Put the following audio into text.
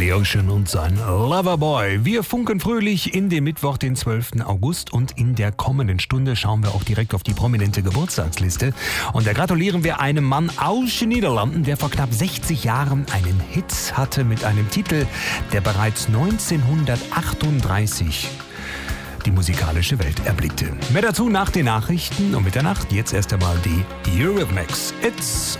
The Ocean und sein Loverboy. Wir funken fröhlich in den Mittwoch, den 12. August, und in der kommenden Stunde schauen wir auch direkt auf die prominente Geburtstagsliste. Und da gratulieren wir einem Mann aus den Niederlanden, der vor knapp 60 Jahren einen Hit hatte mit einem Titel, der bereits 1938 die musikalische Welt erblickte. Mehr dazu nach den Nachrichten und Mitternacht. Jetzt erst einmal die Eurythmics. It's